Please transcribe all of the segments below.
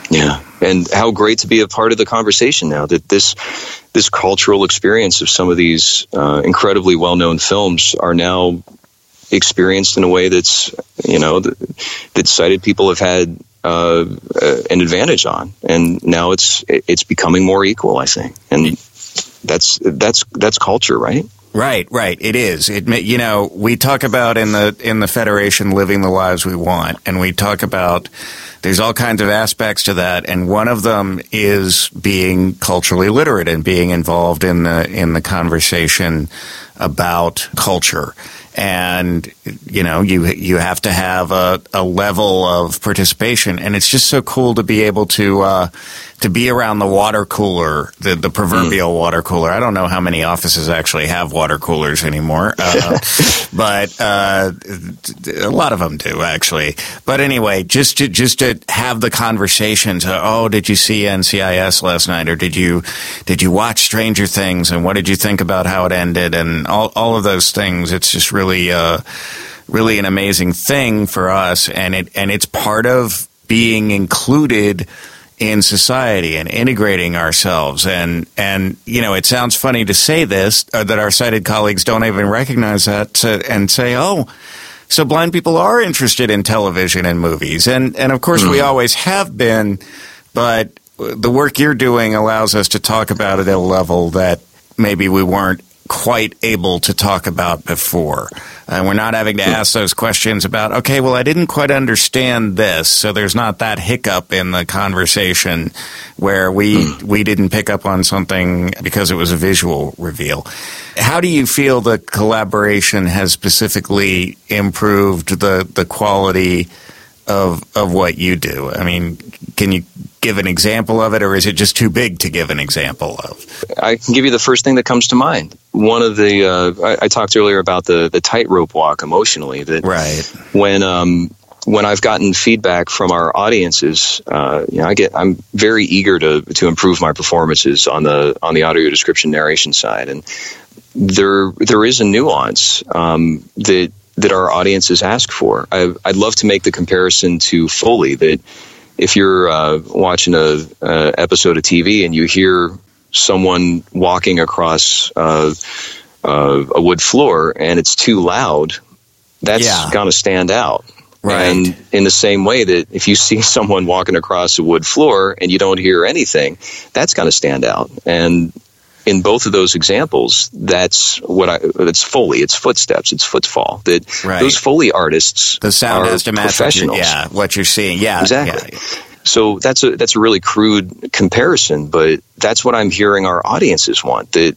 Yeah, and how great to be a part of the conversation now that this cultural experience of some of these incredibly well-known films are now experienced in a way that's, that sighted people have had an advantage on, and now it's becoming more equal, I think, and that's culture, right? Right. It is. We talk about in the Federation living the lives we want, and we talk about there's all kinds of aspects to that, and one of them is being culturally literate and being involved in the conversation about culture. And, you have to have a level of participation. And it's just so cool to be able to be around the water cooler, the proverbial water cooler. I don't know how many offices actually have water coolers anymore, but a lot of them do, actually. But anyway, just to have the conversations. Did you see NCIS last night, or did you watch Stranger Things, and what did you think about how it ended, and all of those things. It's just really an amazing thing for us, and it's part of being included in society and integrating ourselves. And it sounds funny to say this, that our sighted colleagues don't even recognize that and say, so blind people are interested in television and movies. And of course we always have been, but the work you're doing allows us to talk about it at a level that maybe we weren't quite able to talk about before. And we're not having to ask those questions about, okay, well, I didn't quite understand this, so there's not that hiccup in the conversation where we didn't pick up on something because it was a visual reveal. How do you feel the collaboration has specifically improved the quality of what you do? I mean, can you give an example of it, or is it just too big to give an example of? I can give you the first thing that comes to mind. One of the I talked earlier about the tightrope walk emotionally. That right. When I've gotten feedback from our audiences, I'm very eager to improve my performances on the audio description narration side, and there is a nuance that our audiences ask for. I'd love to make the comparison to Foley, that if you're watching a episode of TV and you hear someone walking across a wood floor and it's too loud, that's going to stand out. Right. And in the same way that if you see someone walking across a wood floor and you don't hear anything, that's going to stand out. And in both of those examples, it's Foley, it's footsteps, it's footfall. Those Foley artists, the sound has to match professionals. What you're seeing. Yeah, exactly. Yeah. So that's a really crude comparison, but that's what I'm hearing our audiences want. That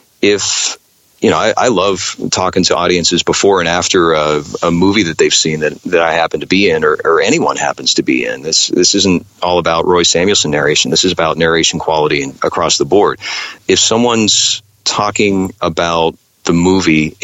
if I love talking to audiences before and after a movie that they've seen that I happen to be in, or anyone happens to be in. This isn't all about Roy Samuelson narration. This is about narration quality across the board. If someone's talking about the movie,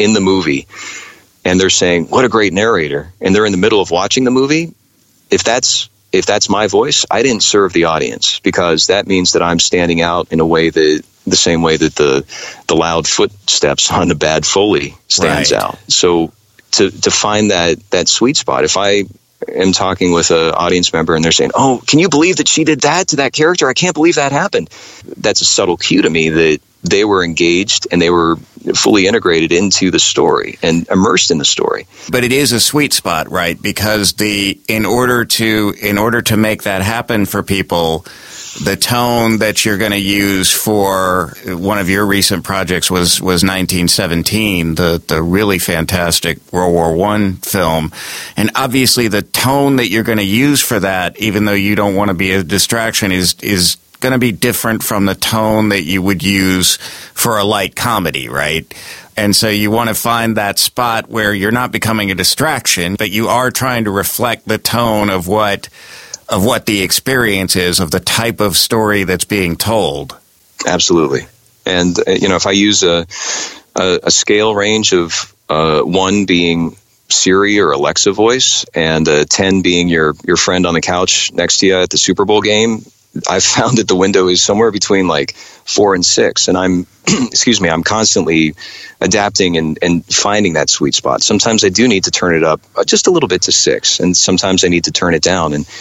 and they're saying, "What a great narrator," and they're in the middle of watching the movie, if that's my voice, I didn't serve the audience, because that means that I'm standing out in a way that the same way that the loud footsteps on the bad Foley stands out. So to find that sweet spot, if I am talking with an audience member and they're saying, "Oh, can you believe that she did that to that character? I can't believe that happened." That's a subtle cue to me that they were engaged and they were fully integrated into the story and immersed in the story. But it is a sweet spot, right? Because in order to make that happen for people, the tone that you're going to use for one of your recent projects was 1917, the really fantastic World War I film. And obviously the tone that you're going to use for that, even though you don't want to be a distraction, is going to be different from the tone that you would use for a light comedy, right? And so you want to find that spot where you're not becoming a distraction, but you are trying to reflect the tone of what the experience is, of the type of story that's being told. Absolutely. And, if I use a scale range of 1 being Siri or Alexa voice and 10 being your friend on the couch next to you at the Super Bowl game, I've found that the window is somewhere between like 4 and 6. And I'm constantly adapting and finding that sweet spot. Sometimes I do need to turn it up just a little bit to 6, and sometimes I need to turn it down. And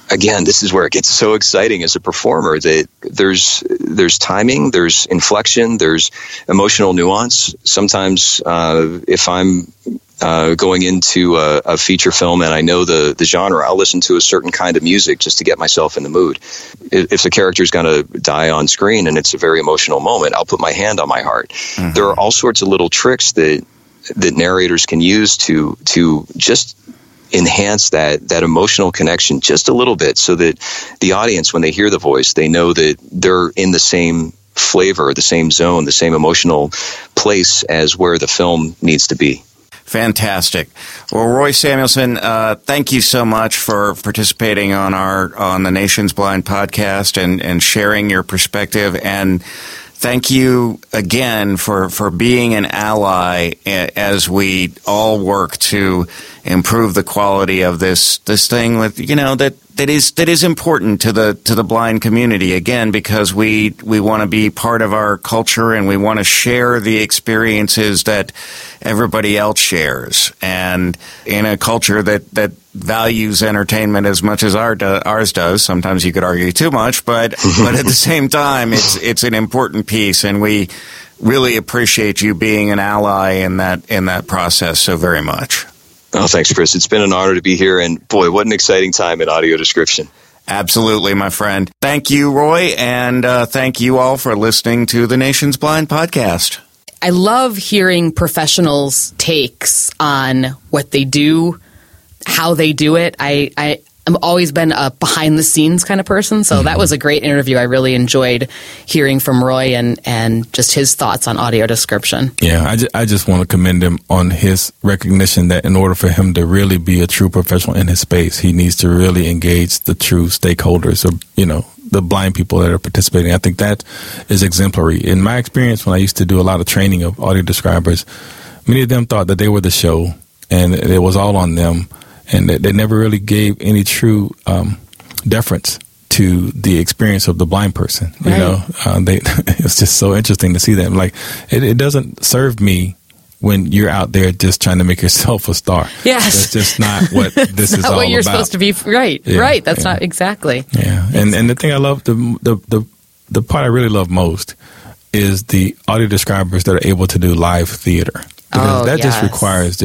again, this is where it gets so exciting as a performer, that there's timing, there's inflection, there's emotional nuance. Sometimes if I'm going into a feature film and I know the genre, I'll listen to a certain kind of music just to get myself in the mood. If the character's going to die on screen and it's a very emotional moment, I'll put my hand on my heart. Mm-hmm. There are all sorts of little tricks that narrators can use to just enhance that emotional connection just a little bit, so that the audience, when they hear the voice, they know that they're in the same flavor, the same zone, the same emotional place as where the film needs to be. Fantastic. Well, Roy Samuelson, thank you so much for participating on the Nation's Blind podcast and sharing your perspective. And thank you again for being an ally as we all work to improve the quality of this thing with, that is important to the blind community, again, because we want to be part of our culture and we want to share the experiences that everybody else shares. And in a culture that values entertainment as much as ours does, sometimes you could argue too much, but at the same time, it's an important piece, and we really appreciate you being an ally in that process so very much. Oh, thanks, Chris. It's been an honor to be here, and boy, what an exciting time in audio description. Absolutely, my friend. Thank you, Roy, and thank you all for listening to the Nation's Blind podcast. I love hearing professionals' takes on what they do, how they do it. I've always been a behind-the-scenes kind of person, so that was a great interview. I really enjoyed hearing from Roy and just his thoughts on audio description. Yeah, I just want to commend him on his recognition that in order for him to really be a true professional in his space, he needs to really engage the true stakeholders, or, the blind people that are participating. I think that is exemplary. In my experience, when I used to do a lot of training of audio describers, many of them thought that they were the show and it was all on them. And they never really gave any true deference to the experience of the blind person. Right. It's just so interesting to see that. Like, it doesn't serve me when you're out there just trying to make yourself a star. Yes. That's just not what this is all about. What you're supposed to be. Right. Yeah, right. That's not exactly. Yeah. And the thing I love, the part I really love most is the audio describers that are able to do live theater. Because that just requires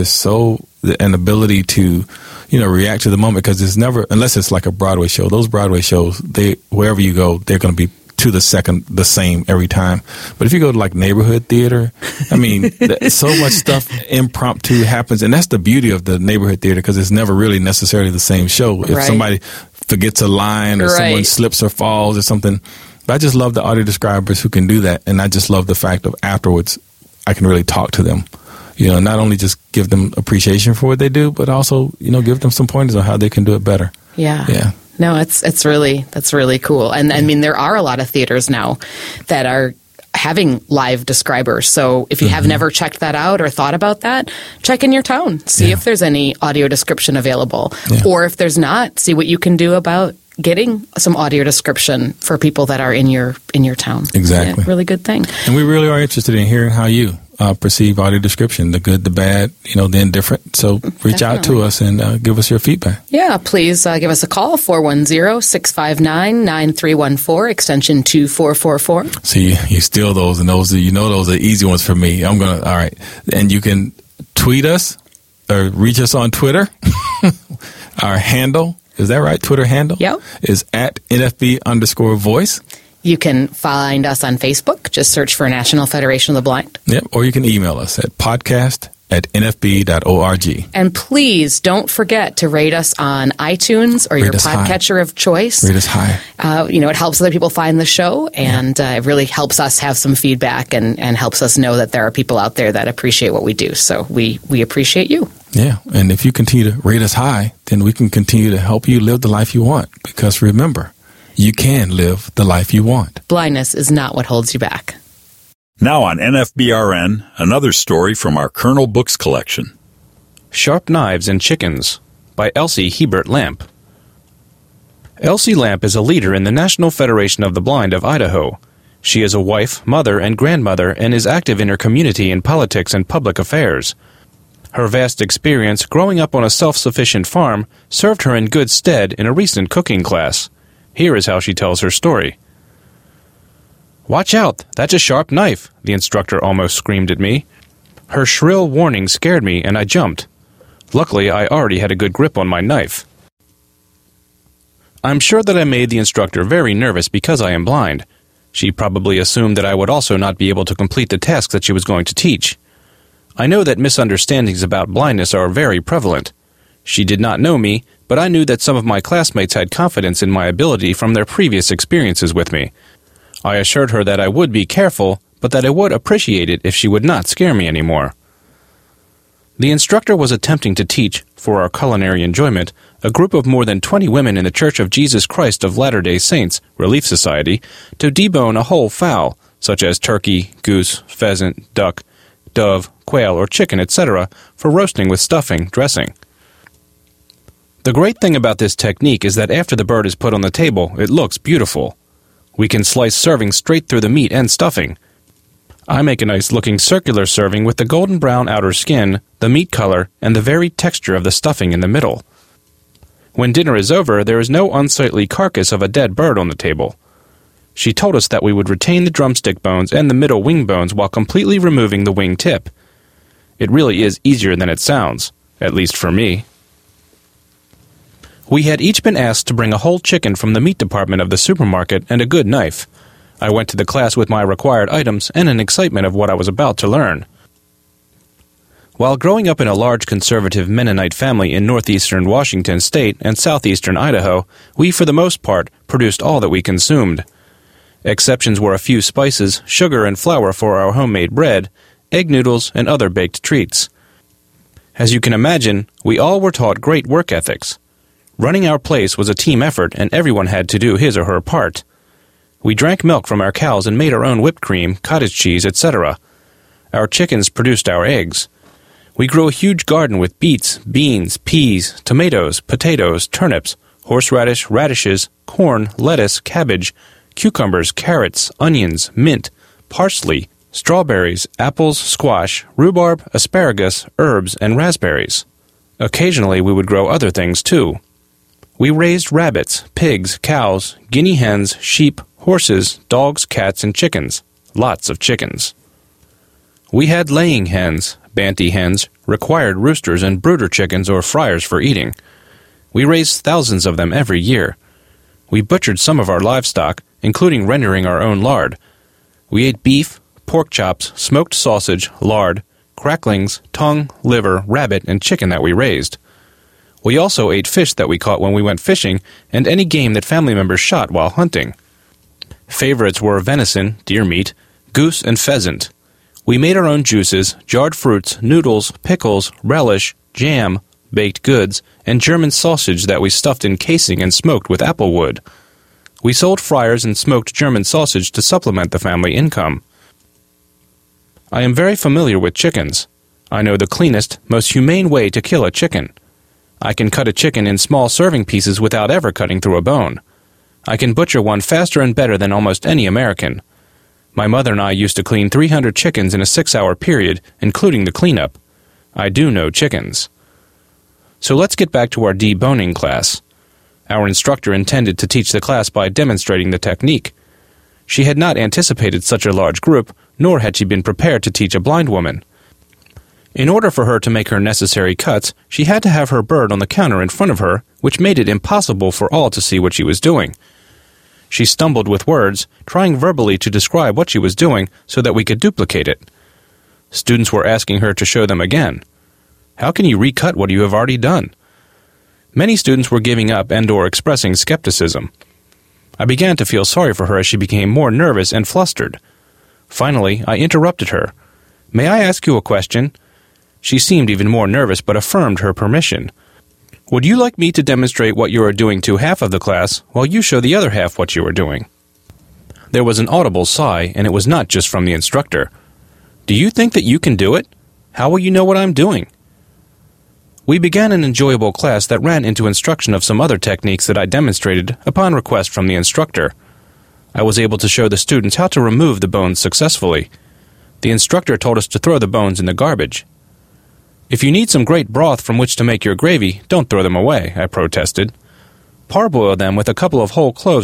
an ability to, react to the moment, because it's never, unless it's like a Broadway show, those Broadway shows, wherever you go, they're going to be to the second the same every time. But if you go to like neighborhood theater, I mean, so much stuff impromptu happens. And that's the beauty of the neighborhood theater, because it's never really necessarily the same show. If somebody forgets a line or someone slips or falls or something. But I just love the audio describers who can do that. And I just love the fact of afterwards, I can really talk to them. Not only just give them appreciation for what they do, but also, give them some pointers on how they can do it better. Yeah. Yeah. No, that's really cool. And I mean, there are a lot of theaters now that are having live describers. So if you have never checked that out or thought about that, check in your town. See if there's any audio description available. Yeah. Or if there's not, see what you can do about getting some audio description for people that are in your town. Exactly. Yeah, really good thing. And we really are interested in hearing how you perceive audio description, the good, the bad, the indifferent. So reach out to us and give us your feedback. Yeah, please give us a call, 410-659-9314, extension 2444. See, you steal those, and those are easy ones for me. all right. And you can tweet us or reach us on Twitter. Our handle, is that right? Twitter handle? Yep. Is at NFB_voice. You can find us on Facebook. Just search for National Federation of the Blind. Yep. Or you can email us at podcast@nfb.org. And please don't forget to rate us on iTunes or your podcatcher of choice. Rate us high. It helps other people find the show, and it really helps us have some feedback and helps us know that there are people out there that appreciate what we do. So we appreciate you. Yeah. And if you continue to rate us high, then we can continue to help you live the life you want. Because remember, you can live the life you want. Blindness is not what holds you back. Now on NFBRN, another story from our Kernel Books collection. Sharp Knives and Chickens by Elsie Hebert Lamp. Elsie Lamp is a leader in the National Federation of the Blind of Idaho. She is a wife, mother, and grandmother and is active in her community in politics and public affairs. Her vast experience growing up on a self-sufficient farm served her in good stead in a recent cooking class. Here is how she tells her story. "Watch out, that's a sharp knife," the instructor almost screamed at me. Her shrill warning scared me and I jumped. Luckily, I already had a good grip on my knife. I'm sure that I made the instructor very nervous because I am blind. She probably assumed that I would also not be able to complete the task that she was going to teach. I know that misunderstandings about blindness are very prevalent. She did not know me, but I knew that some of my classmates had confidence in my ability from their previous experiences with me. I assured her that I would be careful, but that I would appreciate it if she would not scare me anymore. The instructor was attempting to teach, for our culinary enjoyment, a group of more than 20 women in the Church of Jesus Christ of Latter-day Saints Relief Society to debone a whole fowl, such as turkey, goose, pheasant, duck, dove, quail, or chicken, etc., for roasting with stuffing, dressing. The great thing about this technique is that after the bird is put on the table, it looks beautiful. We can slice servings straight through the meat and stuffing. I make a nice-looking circular serving with the golden brown outer skin, the meat color, and the varied texture of the stuffing in the middle. When dinner is over, there is no unsightly carcass of a dead bird on the table. She told us that we would retain the drumstick bones and the middle wing bones while completely removing the wing tip. It really is easier than it sounds, at least for me. We had each been asked to bring a whole chicken from the meat department of the supermarket and a good knife. I went to the class with my required items and an excitement of what I was about to learn. While growing up in a large conservative Mennonite family in northeastern Washington state and southeastern Idaho, we for the most part produced all that we consumed. Exceptions were a few spices, sugar and flour for our homemade bread, egg noodles, and other baked treats. As you can imagine, we all were taught great work ethics. Running our place was a team effort and everyone had to do his or her part. We drank milk from our cows and made our own whipped cream, cottage cheese, etc. Our chickens produced our eggs. We grew a huge garden with beets, beans, peas, tomatoes, potatoes, turnips, horseradish, radishes, corn, lettuce, cabbage, cucumbers, carrots, onions, mint, parsley, strawberries, apples, squash, rhubarb, asparagus, herbs, and raspberries. Occasionally we would grow other things too. We raised rabbits, pigs, cows, guinea hens, sheep, horses, dogs, cats, and chickens. Lots of chickens. We had laying hens, banty hens, required roosters, and brooder chickens or fryers for eating. We raised thousands of them every year. We butchered some of our livestock, including rendering our own lard. We ate beef, pork chops, smoked sausage, lard, cracklings, tongue, liver, rabbit, and chicken that we raised. We also ate fish that we caught when we went fishing and any game that family members shot while hunting. Favorites were venison, deer meat, goose, and pheasant. We made our own juices, jarred fruits, noodles, pickles, relish, jam, baked goods, and German sausage that we stuffed in casing and smoked with apple wood. We sold fryers and smoked German sausage to supplement the family income. I am very familiar with chickens. I know the cleanest, most humane way to kill a chicken. I can cut a chicken in small serving pieces without ever cutting through a bone. I can butcher one faster and better than almost any American. My mother and I used to clean 300 chickens in a 6-hour period, including the cleanup. I do know chickens. So let's get back to our deboning class. Our instructor intended to teach the class by demonstrating the technique. She had not anticipated such a large group, nor had she been prepared to teach a blind woman. In order for her to make her necessary cuts, she had to have her bird on the counter in front of her, which made it impossible for all to see what she was doing. She stumbled with words, trying verbally to describe what she was doing so that we could duplicate it. Students were asking her to show them again. How can you recut what you have already done? Many students were giving up and/or expressing skepticism. I began to feel sorry for her as she became more nervous and flustered. Finally, I interrupted her. "May I ask you a question?" She seemed even more nervous but affirmed her permission. "Would you like me to demonstrate what you are doing to half of the class while you show the other half what you are doing?" There was an audible sigh, and it was not just from the instructor. "Do you think that you can do it? How will you know what I'm doing?" We began an enjoyable class that ran into instruction of some other techniques that I demonstrated upon request from the instructor. I was able to show the students how to remove the bones successfully. The instructor told us to throw the bones in the garbage. If you need some great broth from which to make your gravy, don't throw them away, I protested. Parboil them with a couple of whole cloves